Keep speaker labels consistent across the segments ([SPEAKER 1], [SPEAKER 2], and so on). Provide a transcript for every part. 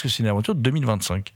[SPEAKER 1] que c'est une aventure de 2025.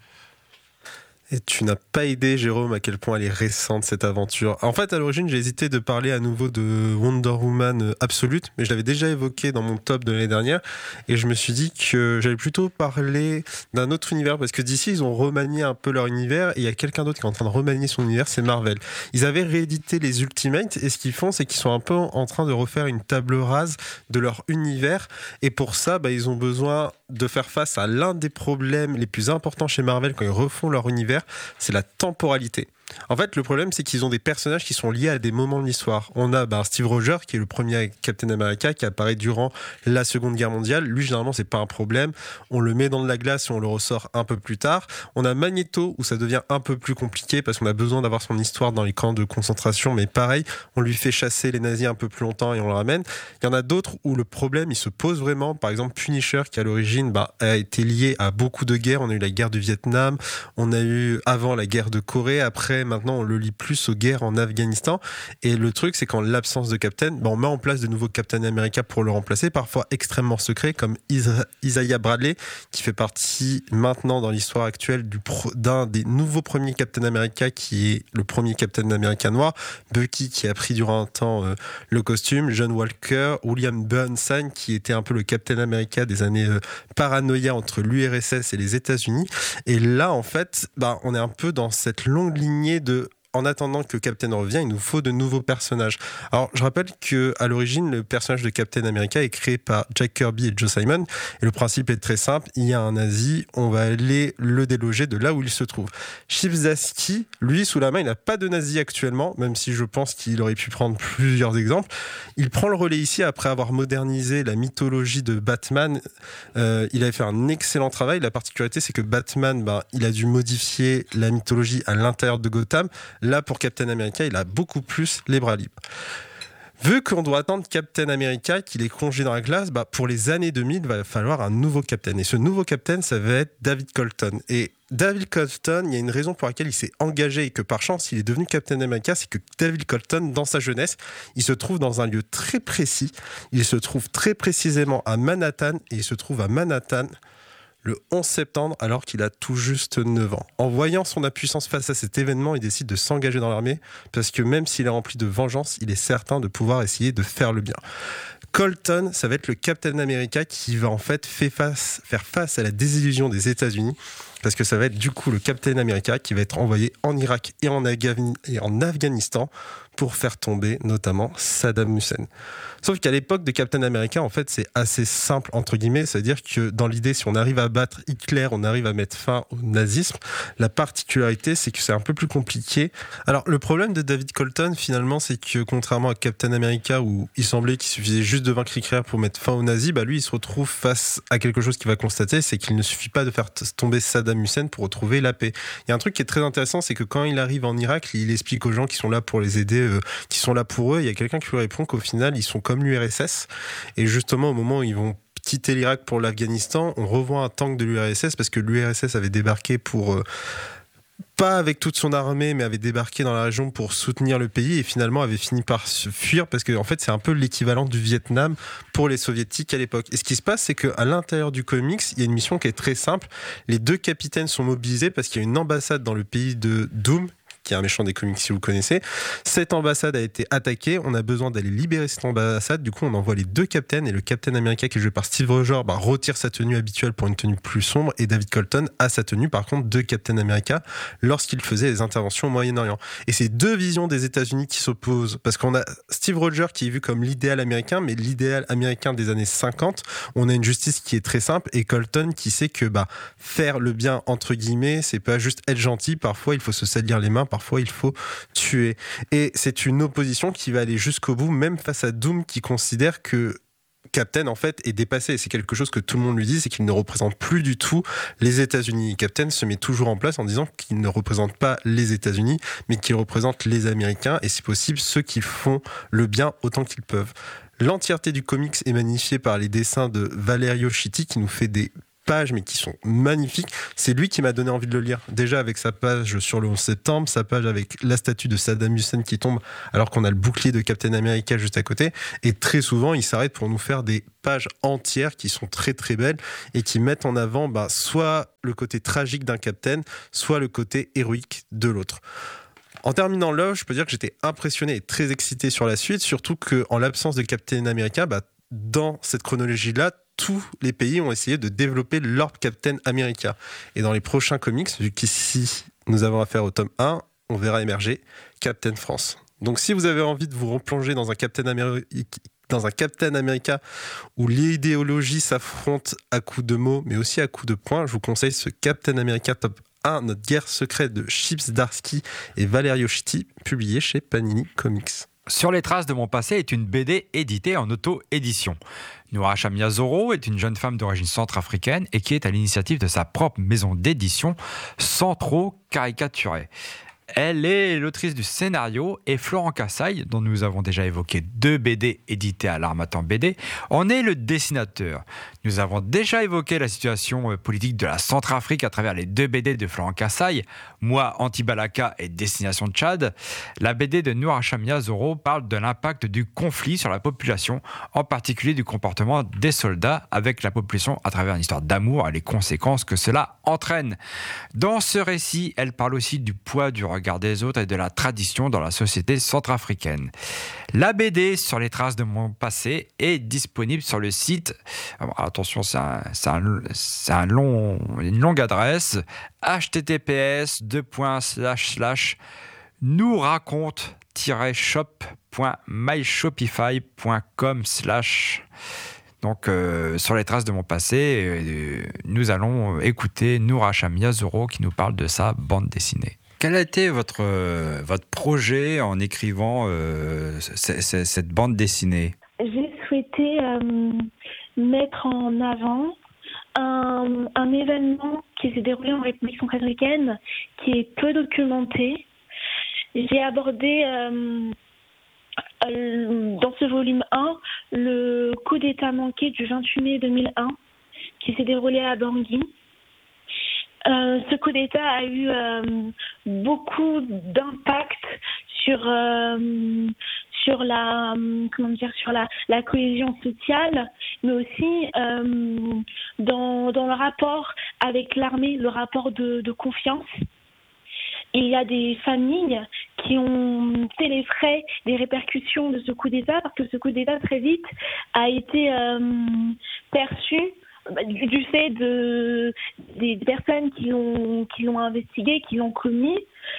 [SPEAKER 2] Et tu n'as pas idée, Jérôme, à quel point elle est récente, cette aventure. En fait, à l'origine, j'ai hésité de parler à nouveau de Wonder Woman Absolute, mais je l'avais déjà évoqué dans mon top de l'année dernière, et je me suis dit que j'allais plutôt parler d'un autre univers, parce que d'ici, ils ont remanié un peu leur univers, et il y a quelqu'un d'autre qui est en train de remanier son univers, c'est Marvel. Ils avaient réédité les Ultimates, et ce qu'ils font, c'est qu'ils sont un peu en train de refaire une table rase de leur univers, et pour ça, ils ont besoin de faire face à l'un des problèmes les plus importants chez Marvel quand ils refont leur univers, c'est la temporalité. En fait, le problème, c'est qu'ils ont des personnages qui sont liés à des moments de l'histoire. On a Steve Rogers, qui est le premier Captain America, qui apparaît durant la Seconde Guerre mondiale. Lui, généralement, c'est pas un problème. On le met dans de la glace et on le ressort un peu plus tard. On a Magneto, où ça devient un peu plus compliqué, parce qu'on a besoin d'avoir son histoire dans les camps de concentration. Mais pareil, on lui fait chasser les nazis un peu plus longtemps et on le ramène. Il y en a d'autres où le problème, il se pose vraiment. Par exemple, Punisher, qui à l'origine a été lié à beaucoup de guerres. On a eu la guerre du Vietnam, on a eu avant la guerre de Corée, après maintenant on le lie plus aux guerres en Afghanistan, et le truc c'est qu'en l'absence de Captain, on met en place de nouveaux Captain America pour le remplacer, parfois extrêmement secrets, comme Isaiah Bradley, qui fait partie maintenant dans l'histoire actuelle d'un des nouveaux premiers Captain America, qui est le premier Captain America noir, Bucky qui a pris durant un temps le costume, John Walker, William Burnside qui était un peu le Captain America des années paranoïa entre l'URSS et les États-Unis. Et là en fait on est un peu dans cette longue lignée de en attendant que Captain revienne, il nous faut de nouveaux personnages. Alors, je rappelle qu'à l'origine, le personnage de Captain America est créé par Jack Kirby et Joe Simon. Et le principe est très simple. Il y a un nazi, on va aller le déloger de là où il se trouve. Chip Zdarsky, lui, sous la main, il n'a pas de nazi actuellement, même si je pense qu'il aurait pu prendre plusieurs exemples. Il prend le relais ici après avoir modernisé la mythologie de Batman. Il avait fait un excellent travail. La particularité, c'est que Batman, il a dû modifier la mythologie à l'intérieur de Gotham. Là, pour Captain America, il a beaucoup plus les bras libres. Vu qu'on doit attendre Captain America, qu'il est plongé dans la glace, pour les années 2000, il va falloir un nouveau Captain. Et ce nouveau Captain, ça va être David Colton. Et David Colton, il y a une raison pour laquelle il s'est engagé et que par chance, il est devenu Captain America, c'est que David Colton, dans sa jeunesse, il se trouve dans un lieu très précis. Il se trouve très précisément à Manhattan, et il se trouve à Manhattan le 11 septembre, alors qu'il a tout juste 9 ans. En voyant son impuissance face à cet événement, il décide de s'engager dans l'armée, parce que même s'il est rempli de vengeance, il est certain de pouvoir essayer de faire le bien. Colton, ça va être le Captain America qui va en fait faire face à la désillusion des États-Unis, parce que ça va être du coup le Captain America qui va être envoyé en Irak et en Afghanistan pour faire tomber notamment Saddam Hussein. Sauf qu'à l'époque de Captain America, en fait, c'est assez simple, entre guillemets. C'est-à-dire que dans l'idée, si on arrive à battre Hitler, on arrive à mettre fin au nazisme. La particularité, c'est que c'est un peu plus compliqué. Alors, le problème de David Colton, finalement, c'est que contrairement à Captain America, où il semblait qu'il suffisait juste de vaincre Hitler pour mettre fin aux nazis, lui, il se retrouve face à quelque chose qu'il va constater, c'est qu'il ne suffit pas de faire tomber Saddam Hussein pour retrouver la paix. Il y a un truc qui est très intéressant, c'est que quand il arrive en Irak, il explique aux gens qui sont là pour les aider, qui sont là pour eux. Il y a quelqu'un qui lui répond qu'au final, ils sont comme l'URSS. Et justement, au moment où ils vont quitter l'Irak pour l'Afghanistan, on revoit un tank de l'URSS parce que l'URSS avait débarqué pour... pas avec toute son armée, mais avait débarqué dans la région pour soutenir le pays et finalement avait fini par se fuir parce que en fait, c'est un peu l'équivalent du Vietnam pour les soviétiques à l'époque. Et ce qui se passe, c'est qu'à l'intérieur du comics, il y a une mission qui est très simple. Les deux capitaines sont mobilisés parce qu'il y a une ambassade dans le pays de Doom, qui est un méchant des comics si vous connaissez. Cette ambassade a été attaquée, on a besoin d'aller libérer cette ambassade, du coup on envoie les deux captains et le Captain America qui est joué par Steve Rogers retire sa tenue habituelle pour une tenue plus sombre et David Colton a sa tenue par contre de Captain America lorsqu'il faisait les interventions au Moyen-Orient. Et c'est deux visions des États-Unis qui s'opposent parce qu'on a Steve Rogers qui est vu comme l'idéal américain, mais l'idéal américain des années 50, on a une justice qui est très simple et Colton qui sait que faire le bien entre guillemets, c'est pas juste être gentil, parfois il faut se salir les mains, parfois il faut tuer. Et c'est une opposition qui va aller jusqu'au bout, même face à Doom qui considère que Captain en fait est dépassé. C'est quelque chose que tout le monde lui dit, c'est qu'il ne représente plus du tout les États-Unis. Captain se met toujours en place en disant qu'il ne représente pas les États-Unis, mais qu'il représente les Américains et si possible ceux qui font le bien autant qu'ils peuvent. L'entièreté du comics est magnifiée par les dessins de Valerio Chitti qui nous fait des pages, mais qui sont magnifiques. C'est lui qui m'a donné envie de le lire. Déjà avec sa page sur le 11 septembre, sa page avec la statue de Saddam Hussein qui tombe alors qu'on a le bouclier de Captain America juste à côté. Et très souvent, il s'arrête pour nous faire des pages entières qui sont très très belles et qui mettent en avant soit le côté tragique d'un Captain, soit le côté héroïque de l'autre. En terminant là, je peux dire que j'étais impressionné et très excité sur la suite, surtout qu'en l'absence de Captain America, dans cette chronologie-là, tous les pays ont essayé de développer leur Captain America. Et dans les prochains comics, vu qu'ici nous avons affaire au tome 1, on verra émerger Captain France. Donc si vous avez envie de vous replonger dans un Captain America où l'idéologie s'affronte à coups de mots, mais aussi à coups de poing, je vous conseille ce Captain America tome 1, Notre guerre secrète de Chip Zdarsky et Valerio Schiti, publié chez Panini Comics.
[SPEAKER 1] Sur les traces de mon passé est une BD éditée en auto-édition. Noura Chamia Zoro est une jeune femme d'origine centrafricaine et qui est à l'initiative de sa propre maison d'édition sans trop caricaturer. Elle est l'autrice du scénario et Florent Cassaille, dont nous avons déjà évoqué 2 BD éditées à l'Harmattan BD, en est le dessinateur. Nous avons déjà évoqué la situation politique de la Centrafrique à travers les 2 BD de Florent Cassaille, Moi, Anti-Balaka et Destination Tchad. La BD de Noura Chamia Zoro parle de l'impact du conflit sur la population, en particulier du comportement des soldats avec la population à travers une histoire d'amour et les conséquences que cela entraîne. Dans ce récit, elle parle aussi du poids du regard des autres et de la tradition dans la société centrafricaine. La BD Sur les traces de mon passé est disponible sur le site. Alors, attention, c'est une longue adresse. https://nousraconte-shop.myshopify.com/ Donc, sur les traces de mon passé, nous allons écouter Noura Chamia Zoro qui nous parle de sa bande dessinée. Quel a été votre projet en écrivant cette bande dessinée ?
[SPEAKER 3] J'ai souhaité mettre en avant un événement qui s'est déroulé en République centrafricaine, qui est peu documenté. J'ai abordé dans ce volume 1 le coup d'État manqué du 28 mai 2001 qui s'est déroulé à Bangui. Ce coup d'État a eu beaucoup d'impact sur la cohésion sociale, mais aussi dans le rapport avec l'armée, le rapport de confiance. Il y a des familles qui ont fait les frais des répercussions de ce coup d'État, parce que ce coup d'État très vite a été perçu du fait des personnes qui l'ont investigué, qui l'ont commis.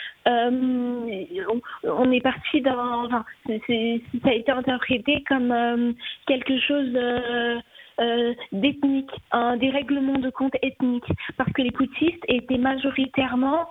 [SPEAKER 3] On est parti ça a été interprété comme quelque chose d'ethnique, un dérèglement de compte ethnique, parce que les putschistes étaient majoritairement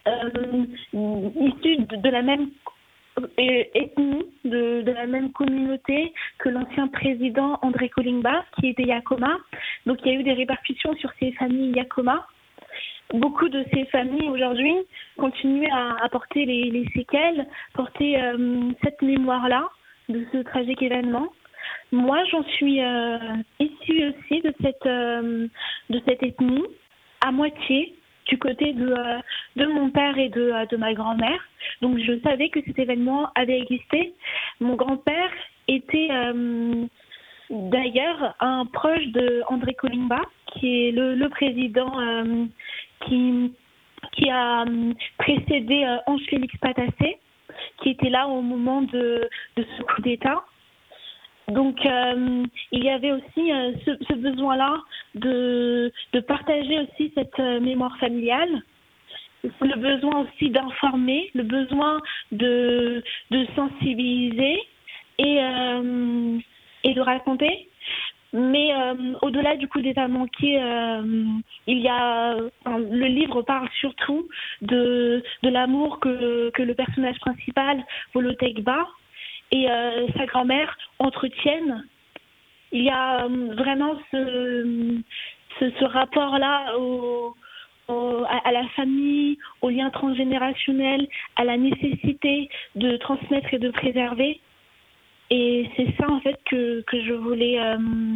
[SPEAKER 3] issus de la même ethnie, de la même communauté que l'ancien président André Kolingba, qui était Yakoma. Donc il y a eu des répercussions sur ces familles Yakoma. Beaucoup de ces familles aujourd'hui continuent à porter les séquelles, porter cette mémoire-là de ce tragique événement. Moi, j'en suis issue aussi de cette ethnie, à moitié, du côté de mon père et de ma grand-mère. Donc je savais que cet événement avait existé. Mon grand-père était d'ailleurs un proche de André Kolingba, qui est le président qui a précédé Ange-Félix Patassé, qui était là au moment de ce coup d'État. Donc il y avait aussi ce besoin-là de partager aussi cette mémoire familiale, le besoin aussi d'informer, le besoin de sensibiliser et de raconter. Mais au-delà du coup d'État manqué, il y a le livre parle surtout de l'amour que le personnage principal, Volotekba, et sa grand-mère entretiennent. Il y a vraiment ce rapport-là à la famille, au lien transgénérationnel, à la nécessité de transmettre et de préserver. Et c'est ça en fait que je voulais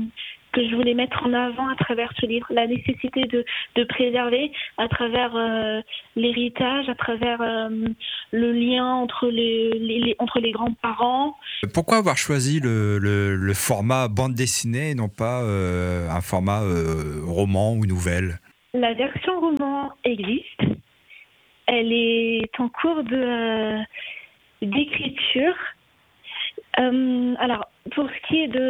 [SPEAKER 3] que je voulais mettre en avant à travers ce livre, la nécessité de préserver à travers l'héritage, à travers le lien entre les grands-parents.
[SPEAKER 1] Pourquoi avoir choisi le format bande dessinée et non pas un format roman ou nouvelle ?
[SPEAKER 3] La version roman existe. Elle est en cours d'écriture. Alors, pour ce qui est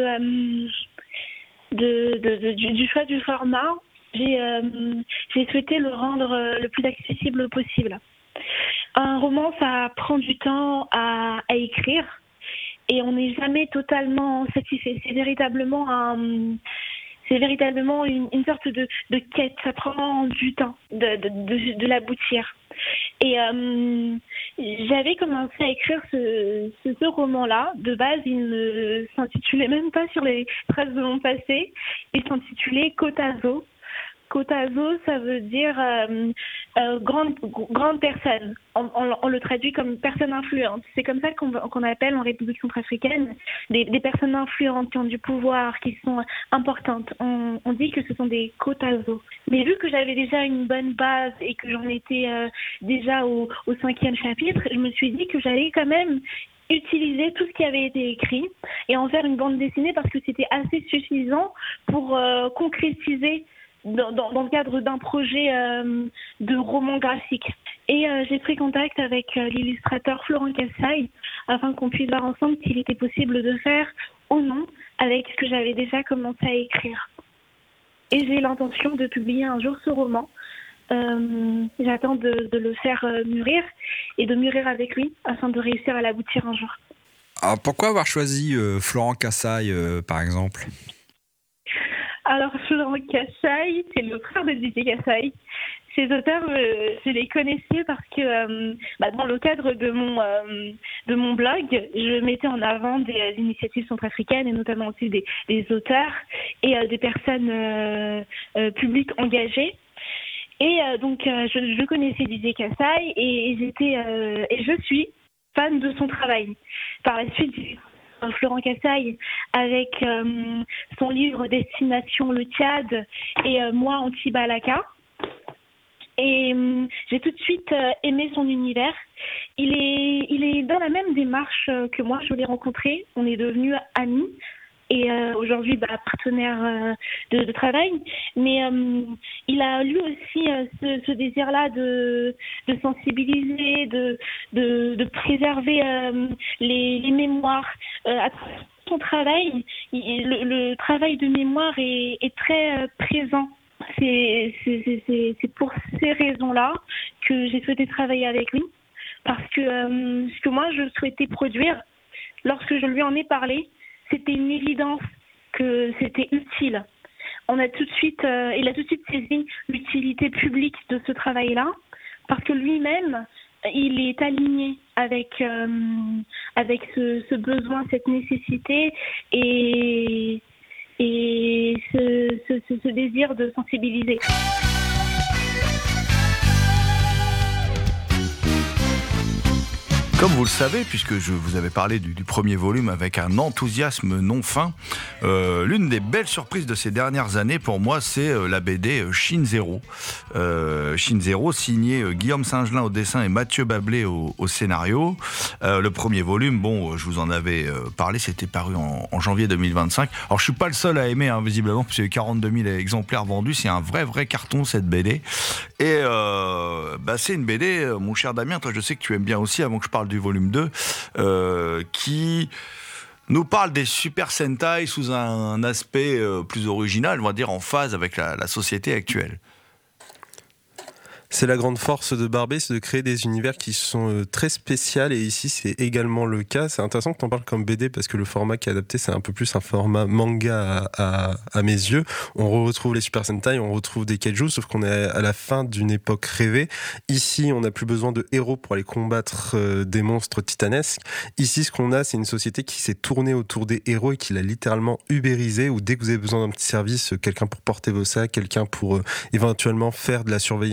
[SPEAKER 3] du choix du format, j'ai souhaité le rendre le plus accessible possible. Un roman, ça prend du temps à écrire et on n'est jamais totalement satisfait. C'est véritablement une sorte de quête. Ça prend du temps de l'aboutir. Et j'avais commencé à écrire ce roman-là. De base, il ne s'intitulait même pas Sur les traces de mon passé. Il s'intitulait Kotazo. Kotazo, ça veut dire grande personne. On le traduit comme personne influente. C'est comme ça qu'on appelle en République centrafricaine des personnes influentes qui ont du pouvoir, qui sont importantes. On dit que ce sont des Kotazo. Mais vu que j'avais déjà une bonne base et que j'en étais déjà au 5e chapitre, je me suis dit que j'allais quand même utiliser tout ce qui avait été écrit et en faire une bande dessinée parce que c'était assez suffisant pour concrétiser dans le cadre d'un projet de roman graphique. Et j'ai pris contact avec l'illustrateur Florent Cassaille afin qu'on puisse voir ensemble s'il était possible de faire ou non avec ce que j'avais déjà commencé à écrire. Et j'ai l'intention de publier un jour ce roman. J'attends de le faire mûrir et de mûrir avec lui afin de réussir à l'aboutir un jour.
[SPEAKER 1] Alors pourquoi avoir choisi Florent Cassaille par exemple ?
[SPEAKER 3] Alors, Florent Cassaille, c'est le frère de Didier Cassaille. Ces auteurs, je les connaissais parce que dans le cadre de mon blog, je mettais en avant des initiatives centrafricaines et notamment aussi des auteurs et des personnes publiques engagées. Et donc, je connaissais Didier Cassaille et je suis fan de son travail. Par la suite, Florent Cassaille avec son livre Destination le Tchad et Moi Anti-Balaka. Et j'ai tout de suite aimé son univers. Il est dans la même démarche que moi. Je l'ai rencontré, on est devenus amis et aujourd'hui partenaire de travail. Mais il a lui aussi ce désir-là de sensibiliser, de préserver les mémoires. À travers son travail, le travail de mémoire est très présent. C'est pour ces raisons-là que j'ai souhaité travailler avec lui, parce que ce que moi je souhaitais produire, lorsque je lui en ai parlé, c'était une évidence que c'était utile. Il a tout de suite saisi l'utilité publique de ce travail-là, parce que lui-même, il est aligné avec ce besoin, cette nécessité et ce désir de sensibiliser.
[SPEAKER 4] Comme vous le savez, puisque je vous avais parlé du premier volume avec un enthousiasme non fin, l'une des belles surprises de ces dernières années pour moi, c'est la BD Chine Zéro. Chine Zéro, signé Guillaume Singelin au dessin et Mathieu Bablé au scénario. Le premier volume, je vous en avais parlé, c'était paru en janvier 2025. Alors je suis pas le seul à aimer, visiblement, parce qu'il y a eu 42 000 exemplaires vendus. C'est un vrai carton, cette BD. Et c'est une BD, mon cher Damien, toi je sais que tu aimes bien aussi, avant que je parle du volume 2, qui nous parle des Super Sentai sous un aspect plus original, on va dire en phase avec la société actuelle.
[SPEAKER 2] C'est la grande force de Barbé, c'est de créer des univers qui sont très spéciaux, et ici c'est également le cas. C'est intéressant que tu en parles comme BD parce que le format qui est adapté, c'est un peu plus un format manga à mes yeux. On retrouve les Super Sentai, on retrouve des kaiju, sauf qu'on est à la fin d'une époque rêvée. Ici, on n'a plus besoin de héros pour aller combattre des monstres titanesques. Ici, ce qu'on a, c'est une société qui s'est tournée autour des héros et qui l'a littéralement ubérisé, où dès que vous avez besoin d'un petit service, quelqu'un pour porter vos sacs, quelqu'un pour éventuellement faire de la surveillance devant votre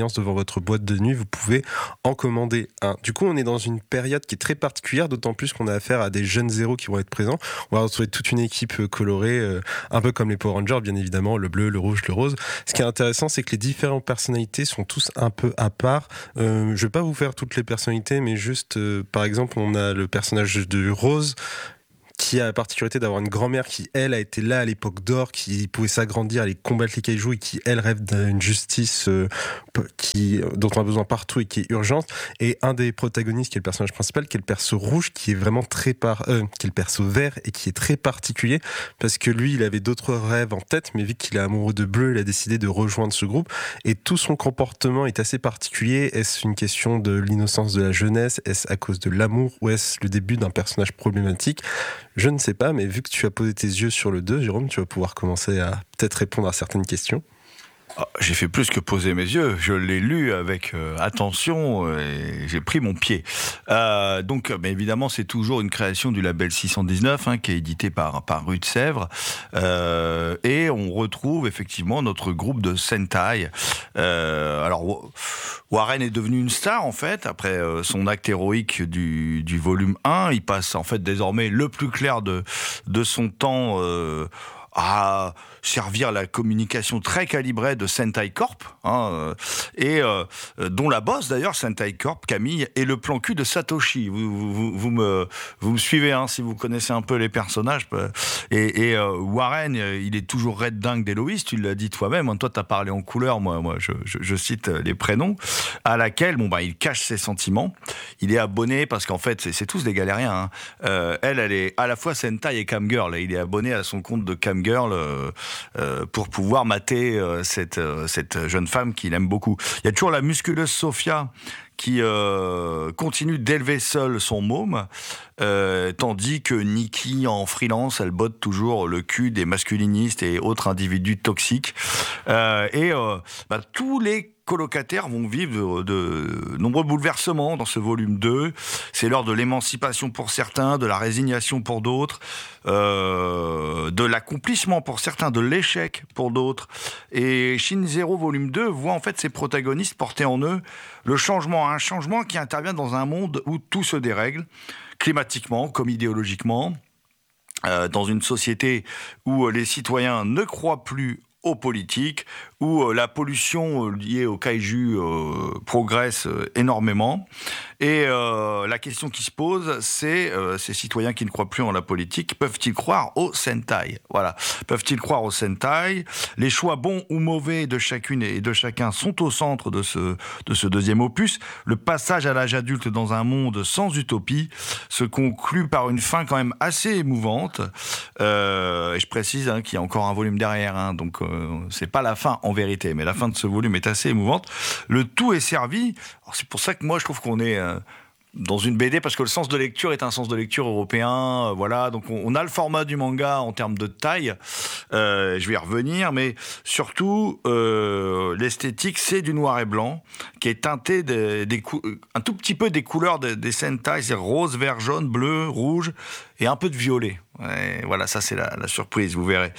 [SPEAKER 2] votre boîte de nuit, vous pouvez en commander un. Du coup, on est dans une période qui est très particulière, d'autant plus qu'on a affaire à des jeunes zéros qui vont être présents. On va retrouver toute une équipe colorée, un peu comme les Power Rangers, bien évidemment, le bleu, le rouge, le rose. Ce qui est intéressant, c'est que les différentes personnalités sont tous un peu à part. Je vais pas vous faire toutes les personnalités, mais juste, par exemple, on a le personnage de Rose, qui a la particularité d'avoir une grand-mère qui, elle, a été là à l'époque d'or, qui pouvait s'agrandir, aller combattre les kaijus et qui, elle, rêve d'une justice dont on a besoin partout et qui est urgente. Et un des protagonistes, qui est le personnage principal, qui est le perso rouge, qui est vraiment qui est le perso vert et qui est très particulier parce que lui, il avait d'autres rêves en tête, mais vu qu'il est amoureux de bleu, il a décidé de rejoindre ce groupe et tout son comportement est assez particulier. Est-ce une question de l'innocence de la jeunesse? Est-ce à cause de l'amour? Ou est-ce le début d'un personnage problématique? Je ne sais pas, mais vu que tu as posé tes yeux sur le 2, Jérôme, tu vas pouvoir commencer à peut-être répondre à certaines questions.
[SPEAKER 4] J'ai fait plus que poser mes yeux, je l'ai lu avec attention et j'ai pris mon pied. Donc, mais évidemment, c'est toujours une création du label 619 qui est édité par Rue de Sèvres. Et on retrouve effectivement notre groupe de Sentai. Alors, Warren est devenu une star en fait, après son acte héroïque du volume 1. Il passe en fait désormais le plus clair de son temps à servir la communication très calibrée de Sentai Corp, et dont la boss d'ailleurs, Sentai Corp, Camille, est le plan cul de Satoshi. Vous me suivez si vous connaissez un peu les personnages. Et Warren, il est toujours red dingue d'Héloïse, tu l'as dit toi-même. Toi, t'as parlé en couleur, moi je cite les prénoms, à laquelle il cache ses sentiments. Il est abonné parce qu'en fait, c'est tous des galériens. Elle est à la fois Sentai et Camgirl. Et il est abonné à son compte de Camgirl pour pouvoir mater cette jeune femme qu'il aime beaucoup. Il y a toujours la musculeuse Sophia qui continue d'élever seule son môme, tandis que Nikki, en freelance, elle botte toujours le cul des masculinistes et autres individus toxiques. Tous les colocataires vont vivre de nombreux bouleversements dans ce volume 2. C'est l'heure de l'émancipation pour certains, de la résignation pour d'autres, de l'accomplissement pour certains, de l'échec pour d'autres. Et Shin Zero volume 2 voit en fait ses protagonistes porter en eux le changement, un changement qui intervient dans un monde où tout se dérègle, climatiquement comme idéologiquement, dans une société où les citoyens ne croient plus aux politiques, où la pollution liée au kaiju progresse énormément. Et la question qui se pose, c'est ces citoyens qui ne croient plus en la politique, peuvent-ils croire au Sentai? Voilà. Peuvent-ils croire au Sentai? Les choix bons ou mauvais de chacune et de chacun sont au centre de ce deuxième opus. Le passage à l'âge adulte dans un monde sans utopie se conclut par une fin quand même assez émouvante. Et je précise qu'il y a encore un volume derrière, donc c'est pas la fin en vérité, mais la fin de ce volume est assez émouvante. Le tout est servi. Alors c'est pour ça que moi je trouve qu'on est dans une BD, parce que le sens de lecture est un sens de lecture européen, voilà. Donc on a le format du manga en termes de taille, je vais y revenir, mais surtout l'esthétique, c'est du noir et blanc qui est teinté un tout petit peu des couleurs des Sentai, c'est rose, vert, jaune, bleu, rouge et un peu de violet. Et voilà, ça c'est la surprise, vous verrez.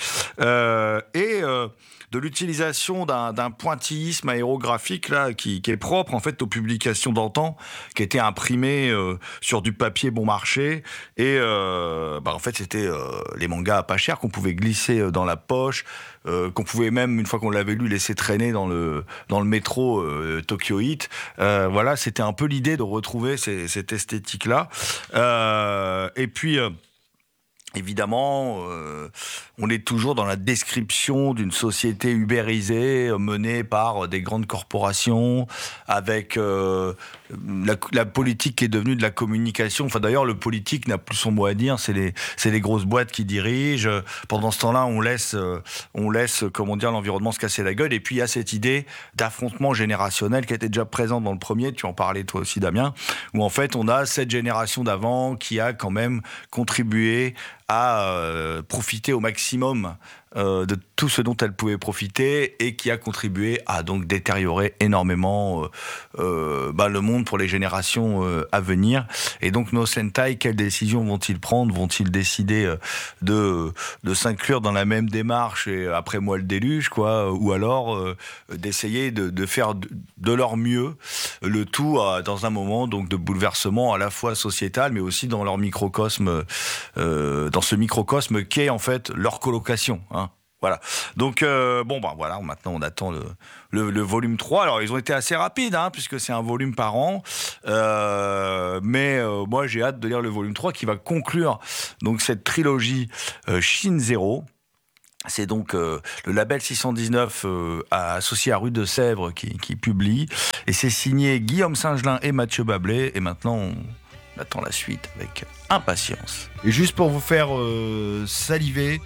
[SPEAKER 4] De l'utilisation d'un pointillisme aérographique là qui est propre en fait aux publications d'antan, qui étaient imprimées sur du papier bon marché, et en fait c'était les mangas à pas cher qu'on pouvait glisser dans la poche, qu'on pouvait même, une fois qu'on l'avait lu, laisser traîner dans le métro Tokyo Heat. Voilà, c'était un peu l'idée de retrouver cette esthétique là, et puis évidemment, on est toujours dans la description d'une société ubérisée, menée par des grandes corporations, avec la politique qui est devenue de la communication. Enfin, d'ailleurs, le politique n'a plus son mot à dire, c'est les grosses boîtes qui dirigent. Pendant ce temps-là, on laisse, comment dire, l'environnement se casser la gueule. Et puis, il y a cette idée d'affrontement générationnel qui était déjà présente dans le premier, tu en parlais toi aussi, Damien, où en fait, on a cette génération d'avant qui a quand même contribué a profité au maximum de tout ce dont elle pouvait profiter et qui a contribué à donc détériorer énormément le monde pour les générations à venir. Et donc nos Sentai, quelles décisions vont-ils prendre ? Vont-ils décider de s'inclure dans la même démarche et après moi le déluge, quoi, ou alors d'essayer de faire de leur mieux, le tout dans un moment donc de bouleversement à la fois sociétal mais aussi dans leur microcosme, dans ce microcosme qu'est en fait leur colocation, hein. Voilà. Donc voilà, maintenant on attend le volume 3. Alors ils ont été assez rapides, hein, puisque c'est un volume par an. Mais moi j'ai hâte de lire le volume 3 qui va conclure donc cette trilogie Shin Zero. C'est donc le label 619 associé à Rue de Sèvres qui publie. Et c'est signé Guillaume Singelin et Mathieu Bablé. Et maintenant on attend la suite avec impatience. Et juste pour vous faire saliver,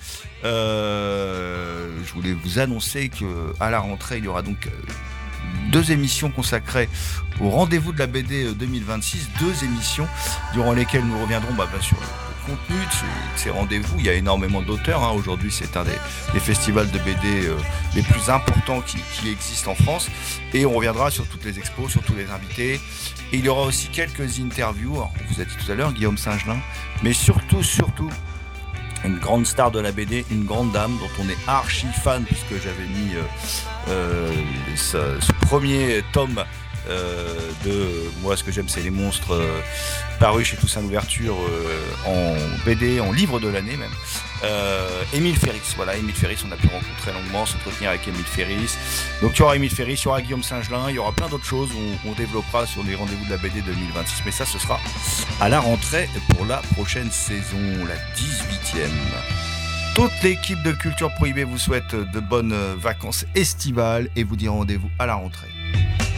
[SPEAKER 4] je voulais vous annoncer qu'à la rentrée, il y aura donc 2 émissions consacrées au rendez-vous de la BD 2026, 2 émissions durant lesquelles nous reviendrons bien sûr le contenu de ces rendez-vous. Il y a énormément d'auteurs, hein. Aujourd'hui, c'est un des festivals de BD les plus importants qui existent en France. Et on reviendra sur toutes les expos, sur tous les invités. Et il y aura aussi quelques interviews. Alors, on vous a dit tout à l'heure, Guillaume Singelin. Mais surtout, une grande star de la BD, une grande dame dont on est archi fan, puisque j'avais mis ce premier tome de Moi ce que j'aime c'est les monstres, paru chez Toussaint Louverture en BD, en livre de l'année même. Émile Ferris, on a pu rencontrer longuement, s'entretenir avec Émile Ferris. Donc il y aura Émile Ferris, il y aura Guillaume Singelin, il y aura plein d'autres choses où on développera sur les rendez-vous de la BD 2026, mais ça ce sera à la rentrée pour la prochaine saison, la 18e. Toute l'équipe de Culture Prohibée vous souhaite de bonnes vacances estivales et vous dit rendez-vous à la rentrée.